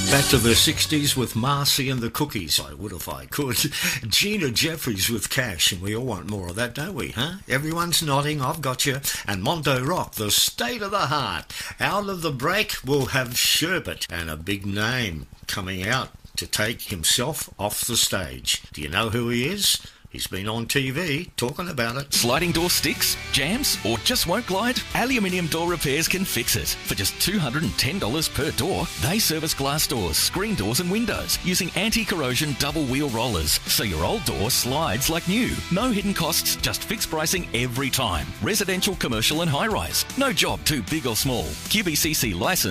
Back to the 60s with Marcy and the Cookies. I would if I could. Gina Jeffries with Cash, and we all want more of that, don't we, huh? Everyone's nodding, I've got you. And Mondo Rock, The State of the Heart. Out of the break, we'll have Sherbet and a big name coming out to take himself off the stage. Do you know who he is? He's been on TV talking about it. Sliding door sticks, jams, or just won't glide? Aluminium Door Repairs can fix it. For just $210 per door, they service glass doors, screen doors and windows using anti-corrosion double wheel rollers, so your old door slides like new. No hidden costs, just fixed pricing every time. Residential, commercial and high-rise. No job too big or small. QBCC license.